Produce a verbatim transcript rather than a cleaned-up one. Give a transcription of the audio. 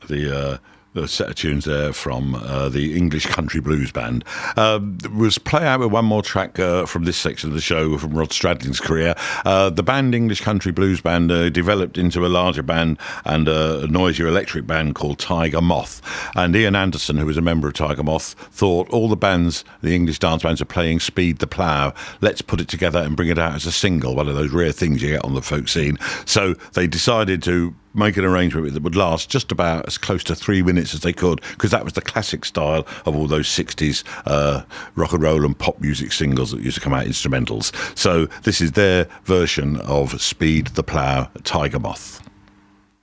the uh, the set of tunes there from uh, the English Country Blues Band. Uh, was play out with one more track uh, from this section of the show from Rod Stradling's career. Uh, the band English Country Blues Band uh, developed into a larger band and a noisier electric band called Tiger Moth. And Ian Anderson, who was a member of Tiger Moth, thought all the bands, the English dance bands, are playing Speed the Plough. Let's put it together and bring it out as a single, one of those rare things you get on the folk scene. So they decided to make an arrangement that would last just about as close to three minutes as they could, because that was the classic style of all those sixties uh, rock and roll and pop music singles that used to come out, instrumentals. So this is their version of Speed the Plough, Tiger Moth.